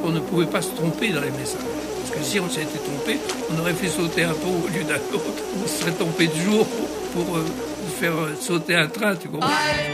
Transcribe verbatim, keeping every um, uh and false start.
qu'on ne pouvait pas se tromper dans les messages. Parce que si on s'était trompé, on aurait fait sauter un pont au lieu d'un autre. On se serait trompé de jour pour, pour euh, faire sauter un train, tu comprends ?